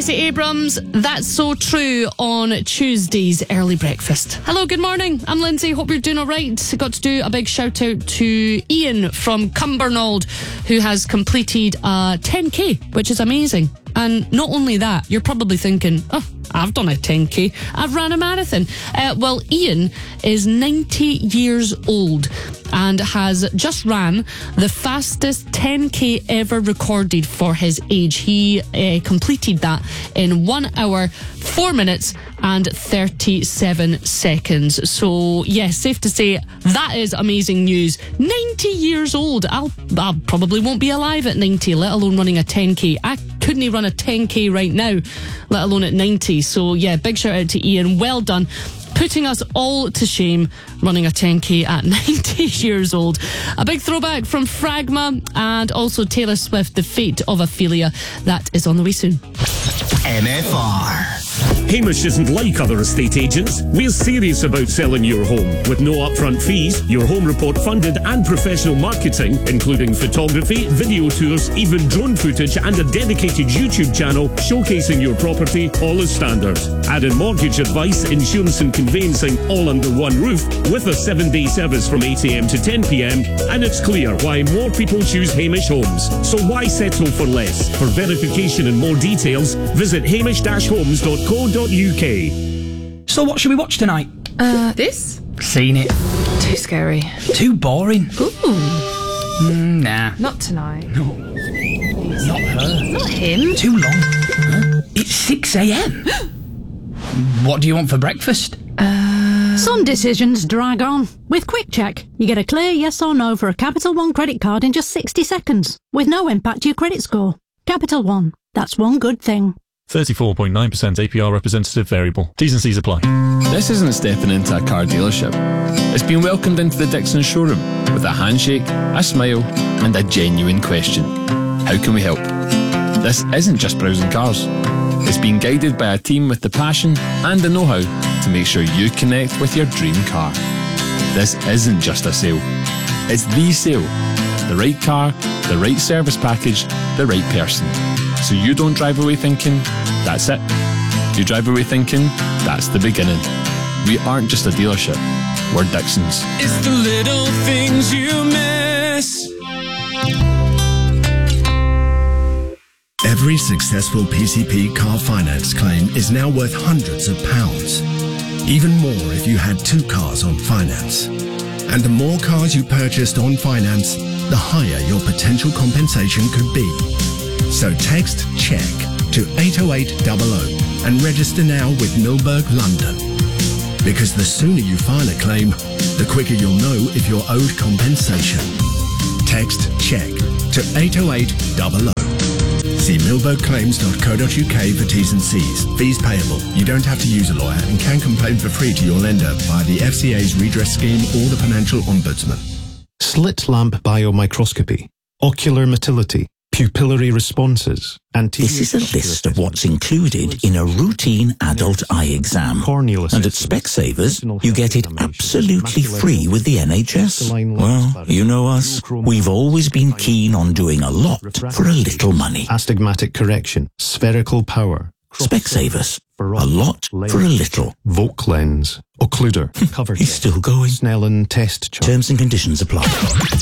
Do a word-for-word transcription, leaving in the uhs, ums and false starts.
Stacey Abrams, That's So True on Tuesday's Early Breakfast. Hello, good morning. I'm Lindsay. Hope you're doing all right. Got to do a big shout out to Ian from Cumbernauld, who has completed a ten K, which is amazing. And not only that, you're probably thinking, oh, I've done a ten K. I've ran a marathon. Uh, well, Ian is ninety years old and has just ran the fastest ten K ever recorded for his age. He uh, completed that in one hour, four minutes and thirty-seven seconds. So, yes, yeah, safe to say that is amazing news. ninety years old. I'll, I probably won't be alive at ninety, let alone running a ten K. I couldn't run a ten K right now, let alone at ninety. So, yeah, big shout out to Ian. Well done. Putting us all to shame, running a ten K at ninety years old. A big throwback from Fragma and also Taylor Swift, The Fate of Ophelia. That is on the way soon. M F R. Hamish isn't like other estate agents. We're serious about selling your home with no upfront fees, your home report funded and professional marketing, including photography, video tours, even drone footage and a dedicated YouTube channel showcasing your property, all as standard. Add in mortgage advice, insurance and conveyancing all under one roof with a seven-day service from eight a m to ten p m and it's clear why more people choose Hamish Homes. So why settle for less? For verification and more details, visit hamish dash homes dot co dot u k. So what should we watch tonight? Uh, this? Seen it. Too scary. Too boring. Ooh. Mm, nah. Not tonight. No. Please. Not her. Not him. Too long. Huh? It's six a m What do you want for breakfast? Uh... Some decisions drag on. With Quick Check, you get a clear yes or no for a Capital One credit card in just sixty seconds, with no impact to your credit score. Capital One. That's one good thing. thirty-four point nine percent A P R representative variable. T's and C's apply. This isn't stepping into a car dealership. It's been welcomed into the Dixon showroom with a handshake, a smile and a genuine question. How can we help? This isn't just browsing cars. It's being guided by a team with the passion and the know-how to make sure you connect with your dream car. This isn't just a sale. It's the sale. The right car, the right service package, the right person. So you don't drive away thinking, that's it. You drive away thinking, that's the beginning. We aren't just a dealership, we're Dixons. It's the little things you miss. Every successful P C P car finance claim is now worth hundreds of pounds. Even more if you had two cars on finance. And the more cars you purchased on finance, the higher your potential compensation could be. So text CHECK to eight oh eight hundred and register now with Milberg London. Because the sooner you file a claim, the quicker you'll know if you're owed compensation. Text CHECK to eight oh eight hundred. See milberg claims dot co dot u k for T's and C's. Fees payable. You don't have to use a lawyer and can complain for free to your lender via the F C A's redress scheme or the Financial Ombudsman. Slit lamp biomicroscopy, ocular motility, pupillary responses, and This is a list of what's included in a routine adult eye exam. And at Specsavers, you get it absolutely free with the N H S. Well, you know us. We've always been keen on doing a lot for a little money. Astigmatic correction, spherical power. Specsavers. A lot for a little. Voke lens, occluder. He's still going. Snellen test chart. Terms and conditions apply.